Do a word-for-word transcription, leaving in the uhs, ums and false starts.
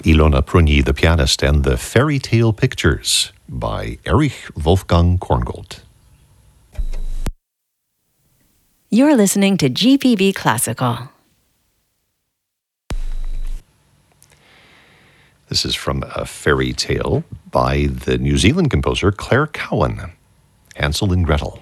Ilona Prunyi, the pianist, and the Fairy Tale Pictures by Erich Wolfgang Korngold. You're listening to G P B Classical. This is from a fairy tale by the New Zealand composer Claire Cowan, Hansel and Gretel.